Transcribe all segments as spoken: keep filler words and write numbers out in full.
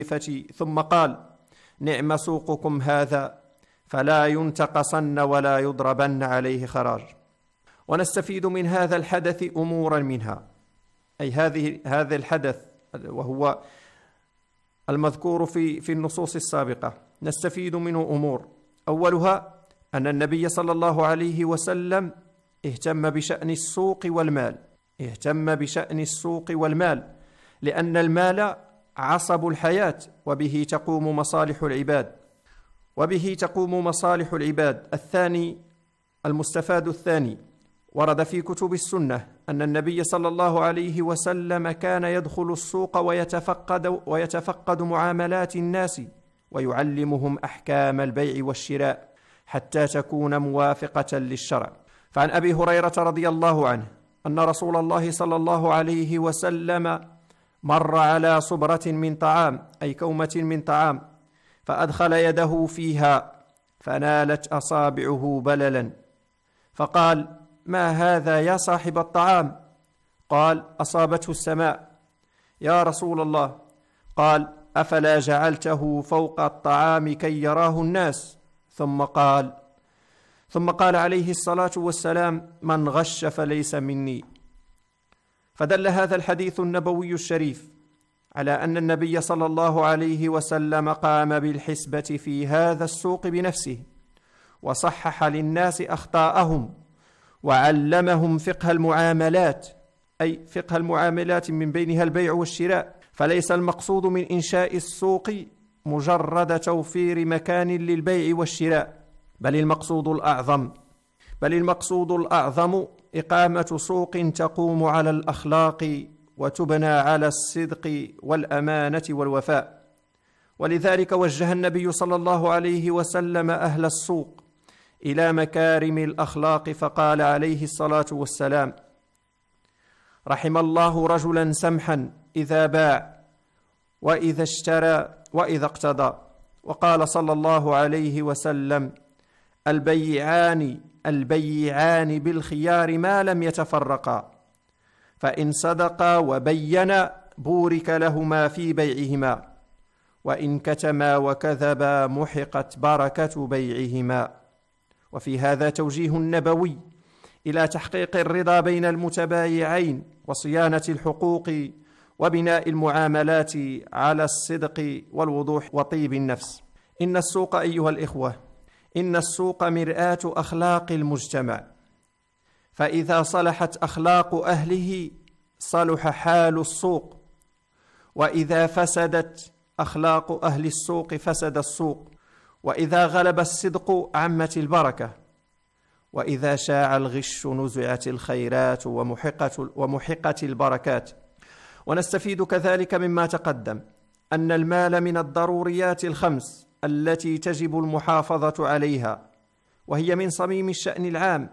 ثم قال: نعم سوقكم هذا، فلا ينتقصن ولا يضربن عليه خراج. ونستفيد من هذا الحدث أمورا منها، أي هذه هذا الحدث وهو المذكور في في النصوص السابقة، نستفيد منه أمور. أولها أن النبي صلى الله عليه وسلم اهتم بشأن السوق والمال، اهتم بشأن السوق والمال لأن المال عصب الحياة، وبه تقوم مصالح العباد وبه تقوم مصالح العباد. الثاني المستفاد الثاني، ورد في كتب السنة أن النبي صلى الله عليه وسلم كان يدخل السوق ويتفقد ويتفقد معاملات الناس ويعلمهم أحكام البيع والشراء حتى تكون موافقة للشرع. فعن أبي هريرة رضي الله عنه أن رسول الله صلى الله عليه وسلم مر على صبرة من طعام، أي كومة من طعام، فأدخل يده فيها فنالت أصابعه بللا، فقال: ما هذا يا صاحب الطعام؟ قال: أصابته السماء. يا رسول الله، قال: أفلا جعلته فوق الطعام كي يراه الناس؟ ثم قال ثم قال عليه الصلاة والسلام: من غش فليس مني. فدل هذا الحديث النبوي الشريف على أن النبي صلى الله عليه وسلم قام بالحسبة في هذا السوق بنفسه، وصحح للناس أخطاءهم، وعلمهم فقه المعاملات، أي فقه المعاملات من بينها البيع والشراء. فليس المقصود من إنشاء السوق مجرد توفير مكان للبيع والشراء، بل المقصود الأعظم بل المقصود الأعظم إقامة سوق تقوم على الأخلاق وتبنى على الصدق والأمانة والوفاء. ولذلك وجه النبي صلى الله عليه وسلم أهل السوق إلى مكارم الأخلاق، فقال عليه الصلاة والسلام: رحم الله رجلا سمحا إذا باع وإذا اشترى وإذا اقتضى. وقال صلى الله عليه وسلم: البيعان البيعان بالخيار ما لم يتفرقا، فإن صدقا وبينا بورك لهما في بيعهما، وإن كتما وكذبا محقت بركة بيعهما. وفي هذا توجيه نبوي إلى تحقيق الرضا بين المتبايعين وصيانة الحقوق وبناء المعاملات على الصدق والوضوح وطيب النفس. إن السوق أيها الإخوة إن السوق مرآة أخلاق المجتمع، فإذا صلحت أخلاق أهله صلح حال السوق، وإذا فسدت أخلاق أهل السوق فسد السوق، وإذا غلب الصدق عمت البركة، وإذا شاع الغش نزعت الخيرات ومحقت, ومحقت البركات. ونستفيد كذلك مما تقدم أن المال من الضروريات الخمس التي تجب المحافظة عليها، وهي من صميم الشأن العام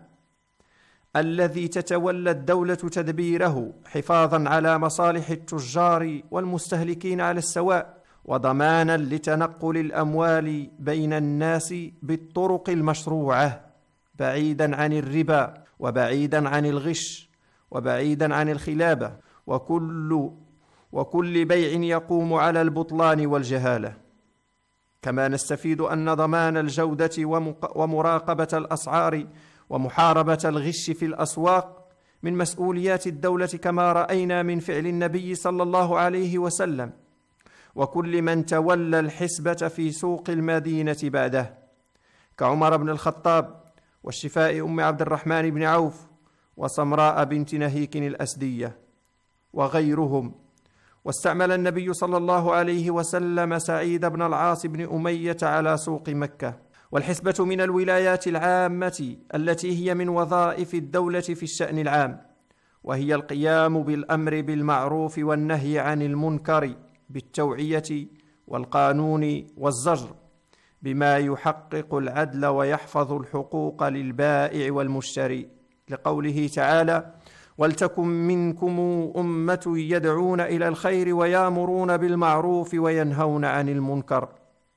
الذي تتولى الدولة تدبيره حفاظا على مصالح التجار والمستهلكين على السواء، وضمانا لتنقل الأموال بين الناس بالطرق المشروعة، بعيدا عن الربا وبعيدا عن الغش وبعيدا عن الخلابة وكل وكل بيع يقوم على البطلان والجهالة. كما نستفيد أن ضمان الجودة ومراقبة الأسعار ومحاربة الغش في الأسواق من مسؤوليات الدولة، كما رأينا من فعل النبي صلى الله عليه وسلم وكل من تولى الحسبة في سوق المدينة بعده، كعمر بن الخطاب والشفاء أم عبد الرحمن بن عوف وسمراء بنت نهيك الأسدية وغيرهم. واستعمل النبي صلى الله عليه وسلم سعيد بن العاص بن أمية على سوق مكة. والحسبة من الولايات العامة التي هي من وظائف الدولة في الشأن العام، وهي القيام بالأمر بالمعروف والنهي عن المنكر بالتوعية والقانون والزجر، بما يحقق العدل ويحفظ الحقوق للبائع والمشتري، لقوله تعالى: ولتكن منكم أمة يدعون إلى الخير ويامرون بالمعروف وينهون عن المنكر.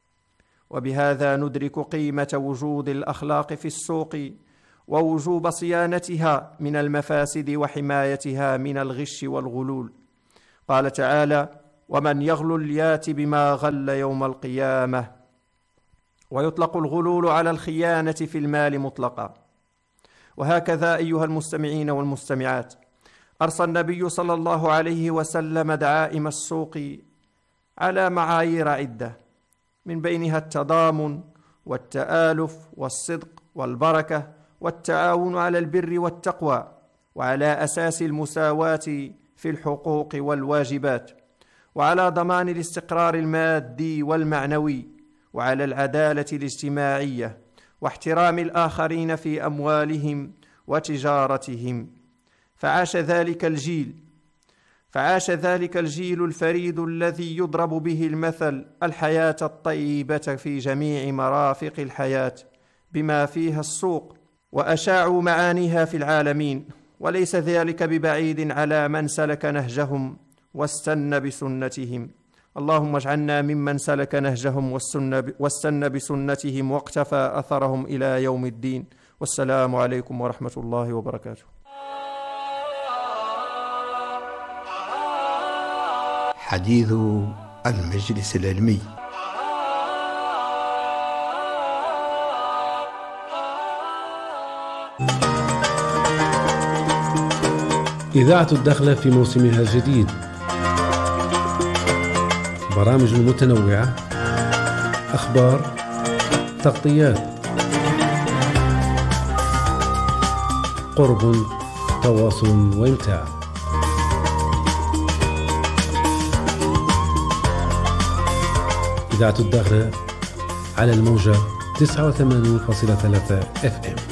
وبهذا ندرك قيمة وجود الأخلاق في السوق ووجوب صيانتها من المفاسد وحمايتها من الغش والغلول. قال تعالى: ومن يغلل يات بما غل يوم القيامة. ويطلق الغلول على الخيانة في المال مطلقا. وهكذا أيها المستمعين والمستمعات، أرسى النبي صلى الله عليه وسلم دعائم السوق على معايير عدة، من بينها التضامن والتآلف والصدق والبركة والتعاون على البر والتقوى، وعلى أساس المساواة في الحقوق والواجبات، وعلى ضمان الاستقرار المادي والمعنوي، وعلى العدالة الاجتماعية، واحترام الآخرين في أموالهم وتجارتهم. فعاش ذلك الجيل فعاش ذلك الجيل الفريد الذي يضرب به المثل الحياة الطيبة في جميع مرافق الحياة بما فيها السوق، وأشاعوا معانيها في العالمين، وليس ذلك ببعيد على من سلك نهجهم واستنى بسنتهم. اللهم اجعلنا ممن سلك نهجهم واستنى بسنتهم واقتفى أثرهم إلى يوم الدين. والسلام عليكم ورحمة الله وبركاته. حديث المجلس العلمي. إذاعة الدخلة في موسمها الجديد، برامج متنوعة، أخبار، تغطيات، قرب، تواصل وإمتاع. إذاعة الدخلة على الموجة تسعة وثمانين فاصلة ثلاثة إف إم.